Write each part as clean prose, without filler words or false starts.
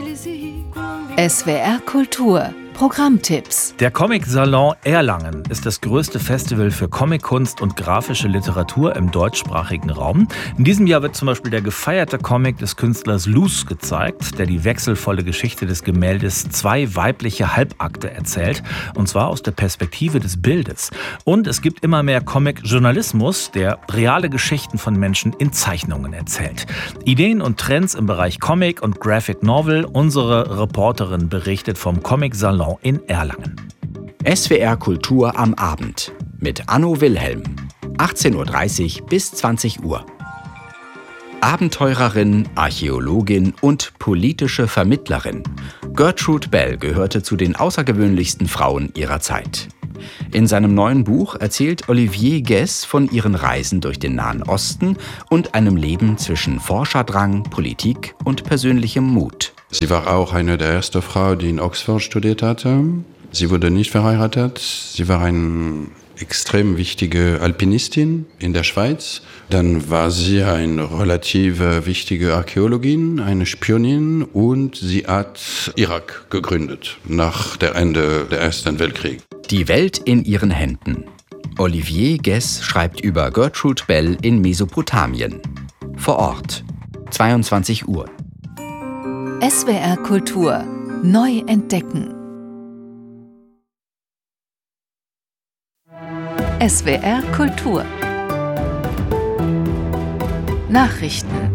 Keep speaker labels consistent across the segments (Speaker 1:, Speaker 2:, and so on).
Speaker 1: SWR Kultur Programmtipps.
Speaker 2: Der Comic-Salon Erlangen ist das größte Festival für Comickunst und grafische Literatur im deutschsprachigen Raum. In diesem Jahr wird zum Beispiel der gefeierte Comic des Künstlers Loos gezeigt, der die wechselvolle Geschichte des Gemäldes Zwei weibliche Halbakte erzählt, und zwar aus der Perspektive des Bildes. Und es gibt immer mehr Comic-Journalismus, der reale Geschichten von Menschen in Zeichnungen erzählt. Ideen und Trends im Bereich Comic und Graphic Novel. Unsere Reporterin berichtet vom Comic-Salon in Erlangen.
Speaker 3: SWR Kultur am Abend mit Anno Wilhelm. 18:30 bis 20 Uhr. Abenteurerin, Archäologin und politische Vermittlerin. Gertrude Bell gehörte zu den außergewöhnlichsten Frauen ihrer Zeit. In seinem neuen Buch erzählt Olivier Guess von ihren Reisen durch den Nahen Osten und einem Leben zwischen Forscherdrang, Politik und persönlichem Mut.
Speaker 4: Sie war auch eine der ersten Frauen, die in Oxford studiert hatte. Sie wurde nicht verheiratet. Sie war eine extrem wichtige Alpinistin in der Schweiz. Dann war sie eine relativ wichtige Archäologin, eine Spionin, und sie hat Irak gegründet nach dem Ende des Ersten Weltkriegs.
Speaker 3: Die Welt in ihren Händen. Olivier Guess schreibt über Gertrude Bell in Mesopotamien. Vor Ort. 22 Uhr.
Speaker 1: SWR Kultur neu entdecken. SWR Kultur Nachrichten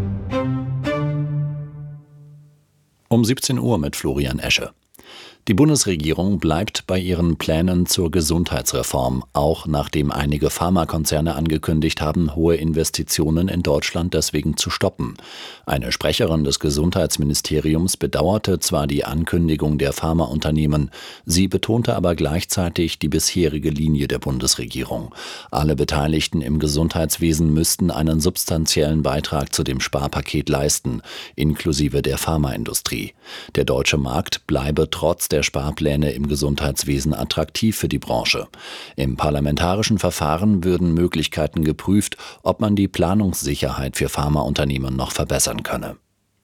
Speaker 5: um 17 Uhr mit Florian Esche. Die Bundesregierung bleibt bei ihren Plänen zur Gesundheitsreform, auch nachdem einige Pharmakonzerne angekündigt haben, hohe Investitionen in Deutschland deswegen zu stoppen. Eine Sprecherin des Gesundheitsministeriums bedauerte zwar die Ankündigung der Pharmaunternehmen, sie betonte aber gleichzeitig die bisherige Linie der Bundesregierung. Alle Beteiligten im Gesundheitswesen müssten einen substanziellen Beitrag zu dem Sparpaket leisten, inklusive der Pharmaindustrie. Der deutsche Markt bleibe trotz der Sparpläne im Gesundheitswesen attraktiv für die Branche. Im parlamentarischen Verfahren würden Möglichkeiten geprüft, ob man die Planungssicherheit für Pharmaunternehmen noch verbessern könne.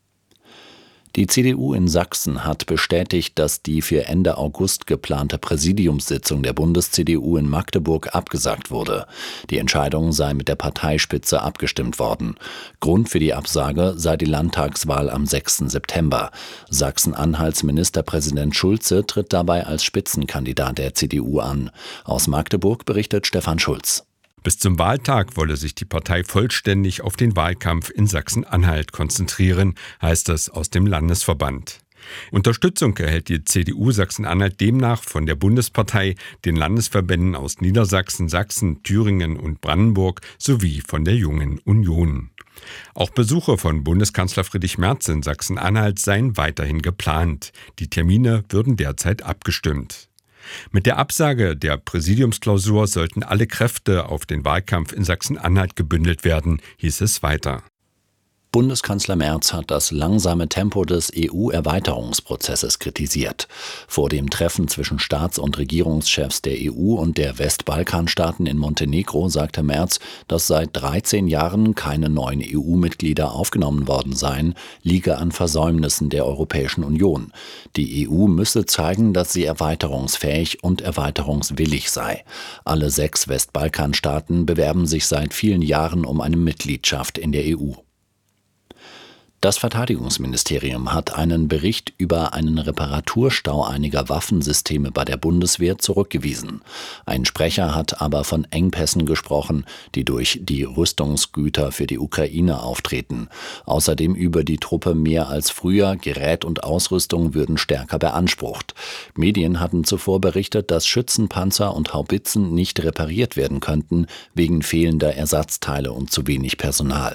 Speaker 5: Die CDU in Sachsen hat bestätigt, dass die für Ende August geplante Präsidiumssitzung der Bundes-CDU in Magdeburg abgesagt wurde. Die Entscheidung sei mit der Parteispitze abgestimmt worden. Grund für die Absage sei die Landtagswahl am 6. September. Sachsen-Anhalts Ministerpräsident Schulze tritt dabei als Spitzenkandidat der CDU an. Aus Magdeburg berichtet Stefan Schulz.
Speaker 6: Bis zum Wahltag wolle sich die Partei vollständig auf den Wahlkampf in Sachsen-Anhalt konzentrieren, heißt es aus dem Landesverband. Unterstützung erhält die CDU Sachsen-Anhalt demnach von der Bundespartei, den Landesverbänden aus Niedersachsen, Sachsen, Thüringen und Brandenburg sowie von der Jungen Union. Auch Besuche von Bundeskanzler Friedrich Merz in Sachsen-Anhalt seien weiterhin geplant. Die Termine würden derzeit abgestimmt. Mit der Absage der Präsidiumsklausur sollten alle Kräfte auf den Wahlkampf in Sachsen-Anhalt gebündelt werden, hieß es weiter.
Speaker 5: Bundeskanzler Merz hat das langsame Tempo des EU-Erweiterungsprozesses kritisiert. Vor dem Treffen zwischen Staats- und Regierungschefs der EU und der Westbalkanstaaten in Montenegro sagte Merz, dass seit 13 Jahren keine neuen EU-Mitglieder aufgenommen worden seien, liege an Versäumnissen der Europäischen Union. Die EU müsse zeigen, dass sie erweiterungsfähig und erweiterungswillig sei. Alle 6 Westbalkanstaaten bewerben sich seit vielen Jahren um eine Mitgliedschaft in der EU. Das Verteidigungsministerium hat einen Bericht über einen Reparaturstau einiger Waffensysteme bei der Bundeswehr zurückgewiesen. Ein Sprecher hat aber von Engpässen gesprochen, die durch die Rüstungsgüter für die Ukraine auftreten. Außerdem über die Truppe mehr als früher, Gerät und Ausrüstung würden stärker beansprucht. Medien hatten zuvor berichtet, dass Schützenpanzer und Haubitzen nicht repariert werden könnten, wegen fehlender Ersatzteile und zu wenig Personal.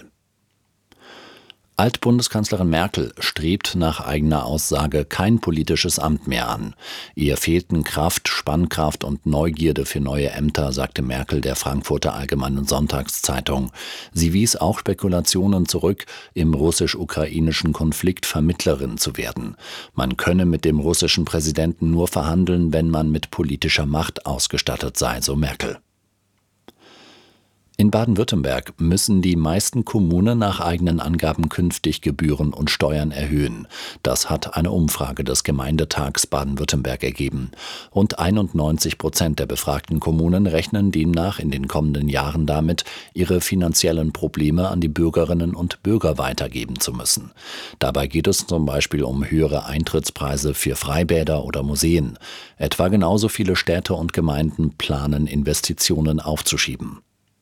Speaker 5: Altbundeskanzlerin Merkel strebt nach eigener Aussage kein politisches Amt mehr an. Ihr fehlten Kraft, Spannkraft und Neugierde für neue Ämter, sagte Merkel der Frankfurter Allgemeinen Sonntagszeitung. Sie wies auch Spekulationen zurück, im russisch-ukrainischen Konflikt Vermittlerin zu werden. Man könne mit dem russischen Präsidenten nur verhandeln, wenn man mit politischer Macht ausgestattet sei, so Merkel. In Baden-Württemberg müssen die meisten Kommunen nach eigenen Angaben künftig Gebühren und Steuern erhöhen. Das hat eine Umfrage des Gemeindetags Baden-Württemberg ergeben. Rund 91% der befragten Kommunen rechnen demnach in den kommenden Jahren damit, ihre finanziellen Probleme an die Bürgerinnen und Bürger weitergeben zu müssen. Dabei geht es zum Beispiel um höhere Eintrittspreise für Freibäder oder Museen. Etwa genauso viele Städte und Gemeinden planen, Investitionen aufzuschieben.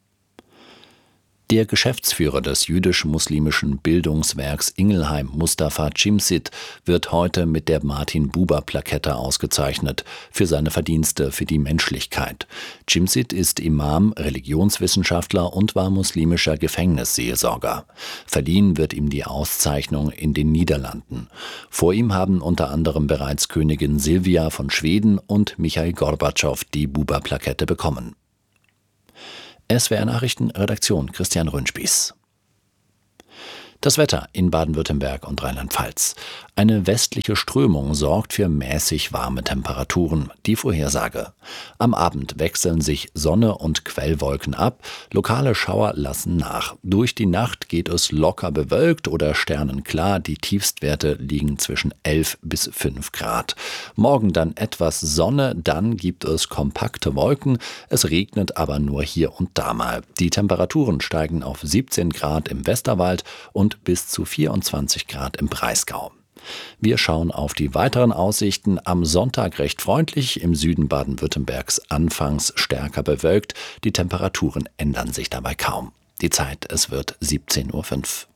Speaker 5: Der Geschäftsführer des jüdisch-muslimischen Bildungswerks Ingelheim, Mustafa Cimsit, wird heute mit der Martin-Buber-Plakette ausgezeichnet für seine Verdienste für die Menschlichkeit. Cimsit ist Imam, Religionswissenschaftler und war muslimischer Gefängnisseelsorger. Verliehen wird ihm die Auszeichnung in den Niederlanden. Vor ihm haben unter anderem bereits Königin Silvia von Schweden und Michail Gorbatschow die Buber-Plakette bekommen. SWR Nachrichten, Redaktion Christian Röhnspieß. Das Wetter in Baden-Württemberg und Rheinland-Pfalz. Eine westliche Strömung sorgt für mäßig warme Temperaturen. Die Vorhersage. Am Abend wechseln sich Sonne und Quellwolken ab. Lokale Schauer lassen nach. Durch die Nacht geht es locker bewölkt oder sternenklar. Die Tiefstwerte liegen zwischen 11 bis 5 Grad. Morgen dann etwas Sonne, dann gibt es kompakte Wolken. Es regnet aber nur hier und da mal. Die Temperaturen steigen auf 17 Grad im Westerwald und bis zu 24 Grad im Breisgau. Wir schauen auf die weiteren Aussichten. Am Sonntag recht freundlich, im Süden Baden-Württembergs anfangs stärker bewölkt. Die Temperaturen ändern sich dabei kaum. Die Zeit, es wird 17:05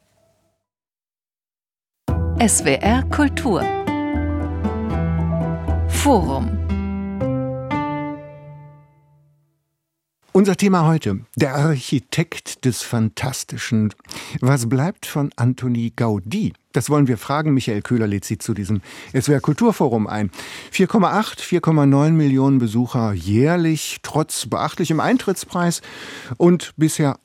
Speaker 1: Uhr. SWR Kultur. Forum.
Speaker 7: Unser Thema heute, der Architekt des Fantastischen. Was bleibt von Antoni Gaudí? Das wollen wir fragen. Michael Köhler lädt Sie zu diesem SWR Kulturforum ein. 4,9 Millionen Besucher jährlich, trotz beachtlichem Eintrittspreis und bisher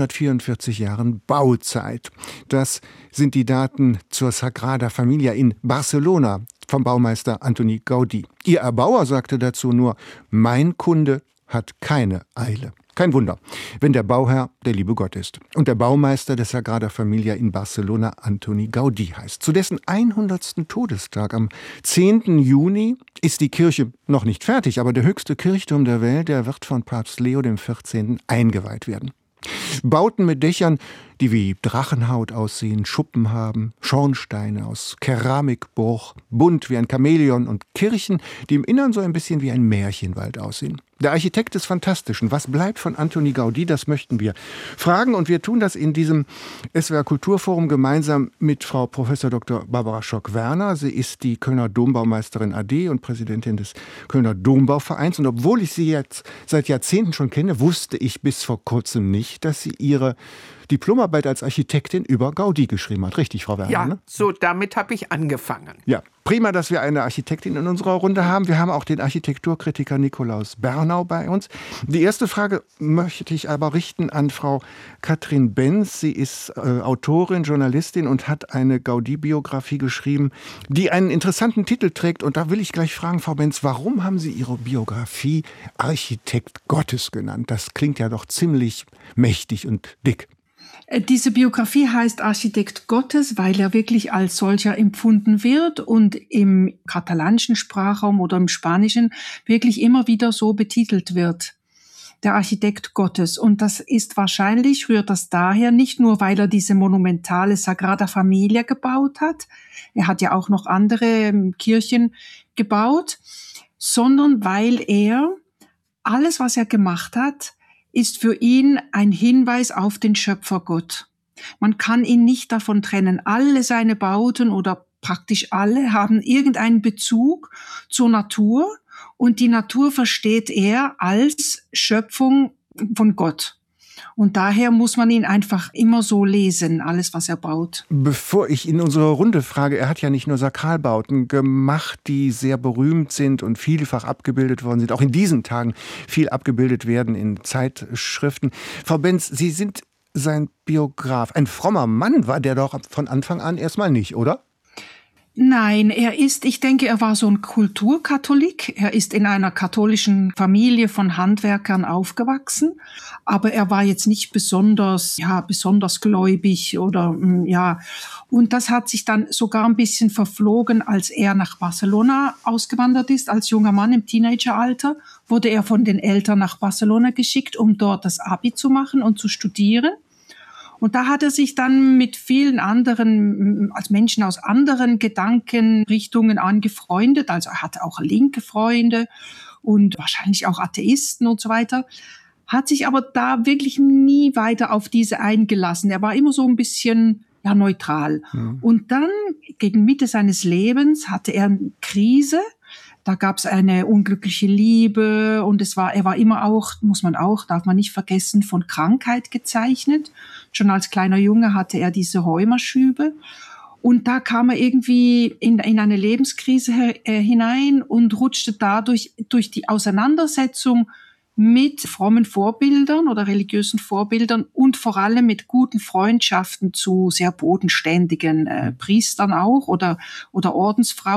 Speaker 7: 144 Jahren Bauzeit. Das sind die Daten zur Sagrada Familia in Barcelona vom Baumeister Antoni Gaudí. Ihr Erbauer sagte dazu nur: Mein Kunde hat keine Eile. Kein Wunder, wenn der Bauherr der liebe Gott ist und der Baumeister der Sagrada Familia in Barcelona Antoni Gaudí heißt. Zu dessen 100. Todestag am 10. Juni ist die Kirche noch nicht fertig, aber der höchste Kirchturm der Welt, der wird von Papst Leo XIV. Eingeweiht werden. Bauten mit Dächern, die wie Drachenhaut aussehen, Schuppen haben, Schornsteine aus Keramikbruch, bunt wie ein Chamäleon und Kirchen, die im Innern so ein bisschen wie ein Märchenwald aussehen. Der Architekt des Fantastischen. Was bleibt von Antoni Gaudí? Das möchten wir fragen und wir tun das in diesem SWR Kulturforum gemeinsam mit Frau Prof. Dr. Barbara Schock-Werner. Sie ist die Kölner Dombaumeisterin AD und Präsidentin des Kölner Dombauvereins. Und obwohl ich sie jetzt seit Jahrzehnten schon kenne, wusste ich bis vor kurzem nicht, dass sie ihre Diplomarbeit als Architektin über Gaudí geschrieben hat. Richtig, Frau Werner?
Speaker 8: Ja,
Speaker 7: ne?
Speaker 8: so damit habe ich angefangen.
Speaker 7: Ja, prima, dass wir eine Architektin in unserer Runde haben. Wir haben auch den Architekturkritiker Nikolaus Bernau bei uns. Die erste Frage möchte ich aber richten an Frau Katrin Benz. Sie ist Autorin, Journalistin und hat eine Gaudí-Biografie geschrieben, die einen interessanten Titel trägt. Und da will ich gleich fragen, Frau Benz, warum haben Sie Ihre Biografie Architekt Gottes genannt? Das klingt ja doch ziemlich mächtig und dick.
Speaker 9: Diese Biografie heißt Architekt Gottes, weil er wirklich als solcher empfunden wird und im katalanischen Sprachraum oder im Spanischen wirklich immer wieder so betitelt wird. Der Architekt Gottes. Und das ist wahrscheinlich, rührt das daher, nicht nur, weil er diese monumentale Sagrada Familia gebaut hat, er hat ja auch noch andere Kirchen gebaut, sondern weil er alles, was er gemacht hat, ist für ihn ein Hinweis auf den Schöpfergott. Man kann ihn nicht davon trennen. Alle seine Bauten oder praktisch alle haben irgendeinen Bezug zur Natur und die Natur versteht er als Schöpfung von Gott. Und daher muss man ihn einfach immer so lesen, alles, was er baut.
Speaker 7: Bevor ich in unsere Runde frage, er hat ja nicht nur Sakralbauten gemacht, die sehr berühmt sind und vielfach abgebildet worden sind, auch in diesen Tagen viel abgebildet werden in Zeitschriften. Frau Benz, Sie sind sein Biograf. Ein frommer Mann war der doch von Anfang an erstmal nicht, oder?
Speaker 9: Nein, ich denke, er war so ein Kulturkatholik. Er ist in einer katholischen Familie von Handwerkern aufgewachsen, aber er war jetzt nicht besonders gläubig oder, ja. Und das hat sich dann sogar ein bisschen verflogen, als er nach Barcelona ausgewandert ist. Als junger Mann im Teenageralter wurde er von den Eltern nach Barcelona geschickt, um dort das Abi zu machen und zu studieren. Und da hat er sich dann mit vielen anderen, als Menschen aus anderen Gedankenrichtungen angefreundet. Also er hatte auch linke Freunde und wahrscheinlich auch Atheisten und so weiter. Hat sich aber da wirklich nie weiter auf diese eingelassen. Er war immer so ein bisschen neutral. Ja. Und dann, gegen Mitte seines Lebens, hatte er eine Krise. Da gab es eine unglückliche Liebe und er war immer auch, darf man nicht vergessen, von Krankheit gezeichnet. Schon als kleiner Junge hatte er diese Rheumaschübe. Und da kam er irgendwie in eine Lebenskrise hinein und rutschte dadurch durch die Auseinandersetzung mit frommen Vorbildern oder religiösen Vorbildern und vor allem mit guten Freundschaften zu sehr bodenständigen Priestern auch oder Ordensfrauen